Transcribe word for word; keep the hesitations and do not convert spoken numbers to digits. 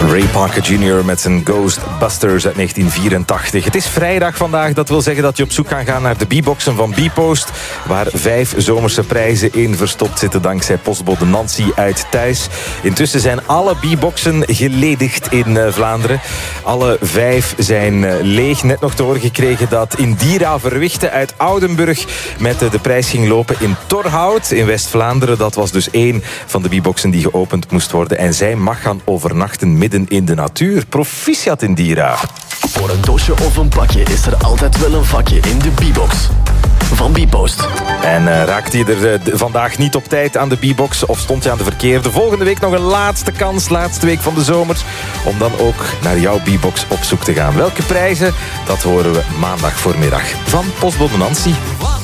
Ray Parker junior met zijn Ghostbusters uit negentien vierentachtig. Het is vrijdag vandaag, dat wil zeggen dat je op zoek kan gaan naar de B-boxen van B-Post, waar vijf zomerse prijzen in verstopt zitten dankzij postbode Nancy uit Thuis. Intussen zijn alle B-boxen geledigd in Vlaanderen. Alle vijf zijn leeg. Net nog te horen gekregen dat Indira Verwichte uit Oudenburg met de prijs ging lopen in Torhout in West-Vlaanderen. Dat was dus één van de B-boxen die geopend moest worden. En zij mag gaan overnachten midden in de natuur. Proficiat, Indira. Voor een dosje of een pakje is er altijd wel een vakje in de B-box van B-Post. En uh, raakte je er uh, vandaag niet op tijd aan de B-box of stond je aan de verkeerde? Volgende week nog een laatste kans, laatste week van de zomer, om dan ook naar jouw B-box op zoek te gaan. Welke prijzen? Dat horen we maandag voormiddag van postbode Nancy.